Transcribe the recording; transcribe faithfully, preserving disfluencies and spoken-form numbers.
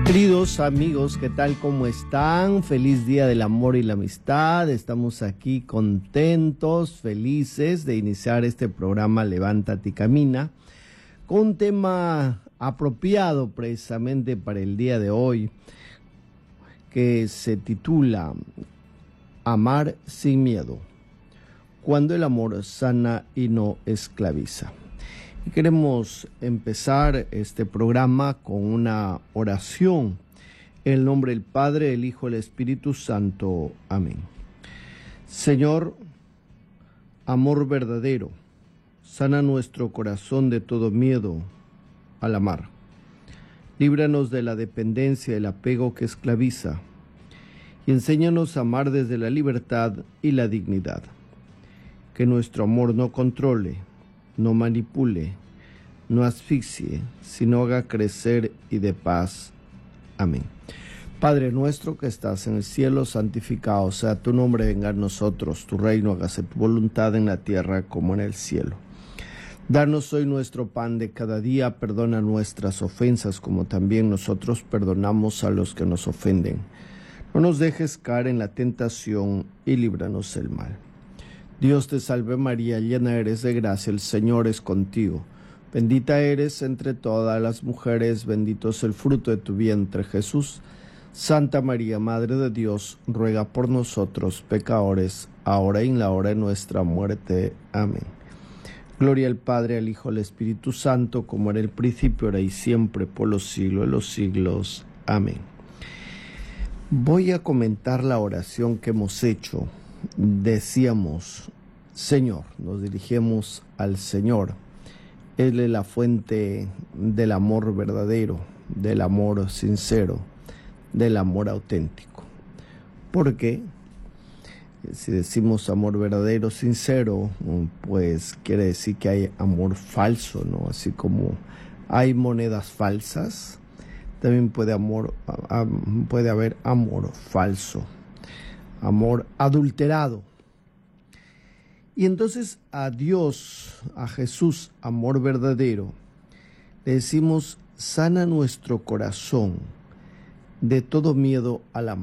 Queridos amigos, ¿qué tal? ¿Cómo están? Feliz Día del Amor y la Amistad. Estamos aquí contentos, felices de iniciar este programa Levántate y Camina con un tema apropiado precisamente para el día de hoy, que se titula Amar sin miedo, cuando el amor sana y no esclaviza. Y queremos empezar este programa con una oración en el nombre del Padre, el Hijo y el Espíritu Santo. Amén. Señor, amor verdadero, sana nuestro corazón de todo miedo al amar. Líbranos de la dependencia y el apego que esclaviza y enséñanos a amar desde la libertad y la dignidad. Que nuestro amor no controle, no manipule, no asfixie, sino haga crecer y dé paz. Amén. Padre nuestro que estás en el cielo, santificado sea tu nombre, venga a nosotros, tu reino, hágase tu voluntad en la tierra como en el cielo. Danos hoy nuestro pan de cada día, perdona nuestras ofensas como también nosotros perdonamos a los que nos ofenden. No nos dejes caer en la tentación y líbranos del mal. Dios te salve María, llena eres de gracia, el Señor es contigo. Bendita eres entre todas las mujeres, bendito es el fruto de tu vientre Jesús. Santa María, Madre de Dios, ruega por nosotros pecadores, ahora y en la hora de nuestra muerte. Amén. Gloria al Padre, al Hijo, al Espíritu Santo, como era el principio, ahora y siempre, por los siglos de los siglos. Amén. Voy a comentar la oración que hemos hecho. Decíamos, Señor, nos dirigimos al Señor. Él es la fuente del amor verdadero, del amor sincero, del amor auténtico. Porque si decimos amor verdadero, sincero, pues quiere decir que hay amor falso, ¿no? Así como hay monedas falsas, también puede, amor, puede haber amor falso, amor adulterado. Y entonces a Dios, a Jesús, amor verdadero, le decimos, sana nuestro corazón de todo miedo al amor.